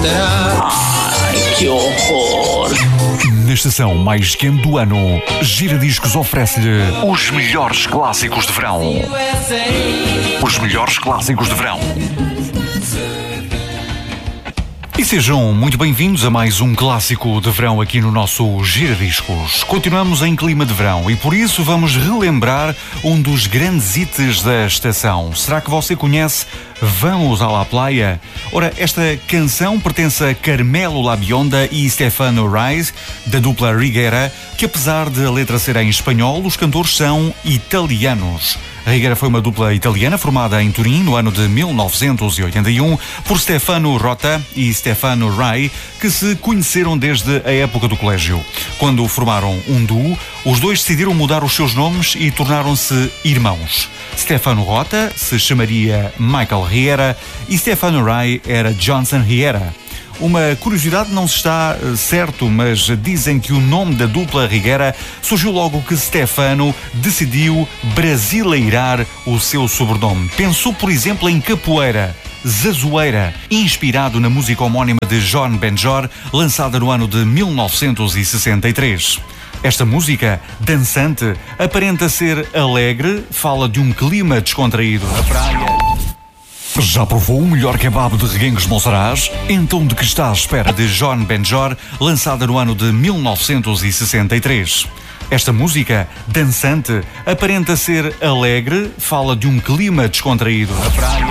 será? Ai, que horror! Na estação mais quente do ano, Giradiscos oferece-lhe os melhores clássicos de verão. Os melhores clássicos de verão. E sejam muito bem-vindos a mais um clássico de verão aqui no nosso Giradiscos. Continuamos em clima de verão e por isso vamos relembrar um dos grandes hits da estação. Será que você conhece Vamos à la Playa? Ora, esta canção pertence a Carmelo Labionda e Stefano Rai, da dupla Rigera, que apesar de a letra ser em espanhol, os cantores são italianos. A Rigera foi uma dupla italiana formada em Turim no ano de 1981 por Stefano Rota e Stefano Rai, que se conheceram desde a época do colégio. Quando formaram um duo, os dois decidiram mudar os seus nomes e tornaram-se irmãos. Stefano Rota se chamaria Michael Riera e Stefano Rai era Johnson Riera. Uma curiosidade, não se está certo, mas dizem que o nome da dupla Rigera surgiu logo que Stefano decidiu brasileirar o seu sobrenome. Pensou, por exemplo, em capoeira, Zazoeira, inspirado na música homónima de John Benjor, lançada no ano de 1963. Esta música, dançante, aparenta ser alegre, fala de um clima descontraído na praia. Já provou o melhor kebab de Reguengos Monsaraz? Então de que está à espera? De John Benjor, lançada no ano de 1963. Esta música, dançante, aparenta ser alegre, fala de um clima descontraído na praia.